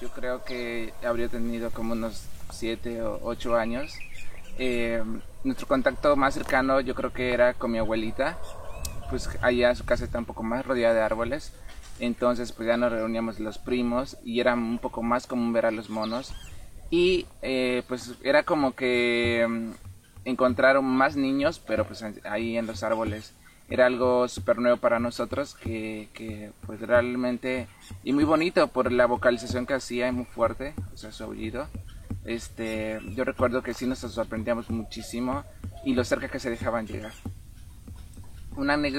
yo creo que habría tenido como unos 7 o 8 años. Nuestro contacto más cercano yo creo que era con mi abuelita, pues allá su casa está un poco más rodeada de árboles, entonces pues ya nos reuníamos los primos y era un poco más común ver a los monos y pues era como que encontraron más niños, pero pues ahí en los árboles. Era algo súper nuevo para nosotros que pues realmente y muy bonito por la vocalización que hacía, muy fuerte, o sea, su aullido. Yo recuerdo que sí nos sorprendíamos muchísimo y lo cerca que se dejaban llegar. Una anécdota